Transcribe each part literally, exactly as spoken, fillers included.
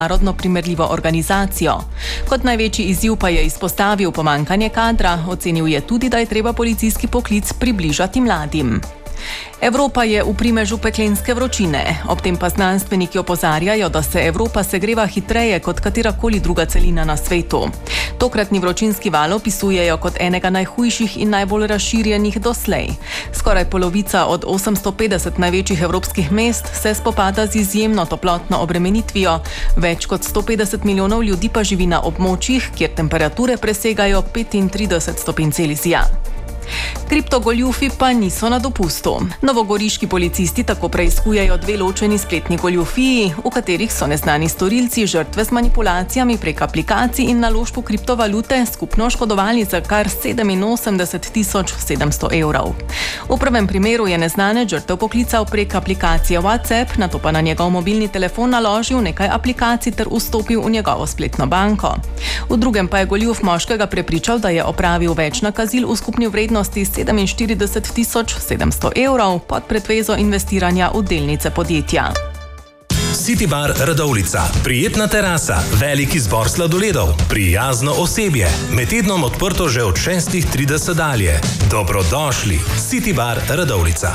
narodno primerljivo organizacijo. Kot največji izziv pa je izpostavil pomanjkanje kadra, ocenil je tudi, da je treba policijski poklic približati mladim. Evropa je v primežu peklenske vročine, ob tem pa znanstveniki opozarjajo, da se Evropa segreva hitreje kot katerakoli druga celina na svetu. Tokratni vročinski val opisujejo kot enega najhujših in najbolj razširjenih doslej. Skoraj polovica od osemsto petdeset največjih evropskih mest se spopada z izjemno toplotno obremenitvijo, več kot sto petdeset milijonov ljudi pa živi na območjih, kjer temperature presegajo petintrideset stopinj Celzija. Kriptogoljufi pa niso na dopustu. Novogoriški policisti tako preiskujejo dve ločeni spletni goljufiji, v katerih so neznani storilci žrtve z manipulacijami prek aplikacij in naložb v kriptovalute skupno oškodovali za kar sedeminosemdeset tisoč sedemsto evrov. V prvem primeru je neznane žrtev poklical prek aplikacije WhatsApp, nato pa na njegov mobilni telefon naložil nekaj aplikacij ter vstopil v njegovo spletno banko. V drugem pa je goljuf moškega prepričal, da je opravil več nakazil v skupni vrednosti sedeminštirideset tisoč sedemsto evrov pod pretvezo investiranja v delnice podjetja. City Bar Radovljica. Prijetna terasa, velik izbor sladoledov, prijazno osebje. Med tednom odprto že od šestih trideset dalje. Dobrodošli. City Bar Radovljica.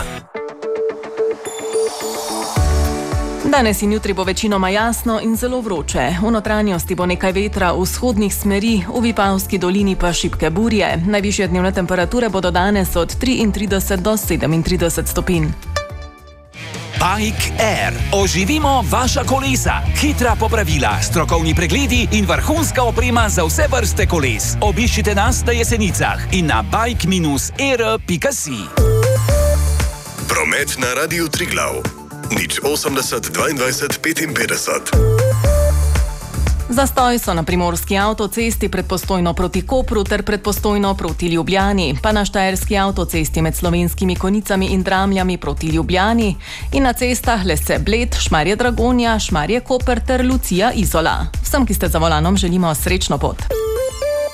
Danes in jutri bo večinoma jasno in zelo vroče. V notranjosti bo nekaj vetra v vzhodnih smeri, v Vipavski dolini pa šibke burje. Najvišje dnevne temperature bodo danes od triintrideset do sedemintrideset stopinj. Bike Air. Oživimo vaša kolesa. Hitra popravila, strokovni pregledi in vrhunska oprema za vse vrste koles. Obiščite nas na Jesenicah in na bike air pika si. Promet na Radiu Triglav. Nič osemdeset dvaindvajset petinpetdeset. Zastoj so na primorski avtocesti pred Postojno proti Kopru ter pred Postojno proti Ljubljani, pa na štajerski avtocesti med Slovenskimi Konicami in Dramljami proti Ljubljani in na cestah Lese Bled, Šmarje Dragonja, Šmarje Koper ter Lucija Izola. Vsem, ki ste za volanom, želimo srečno pot.